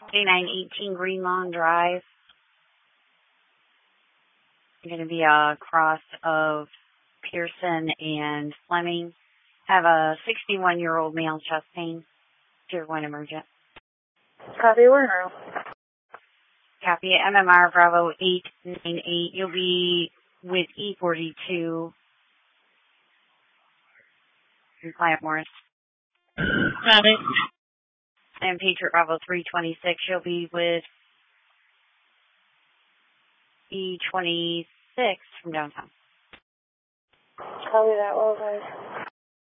K918 Green Lawn Drive. Going to be a cross of Pearson and Fleming. Have a 61-year-old male chest pain. Tier 1 emergent. Copy, we're now. Copy. MMR Bravo 898. You'll be with E42. Client Morris. Copy. And Patriot Bravo 326. You'll be with E26 from downtown. Copy that, well, guys.